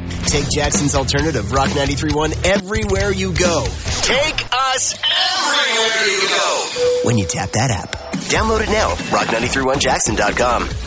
Take Jackson's alternative, Rock 93.1, everywhere you go. Take us everywhere you go when you tap that app. Download it now, rock931jackson.com.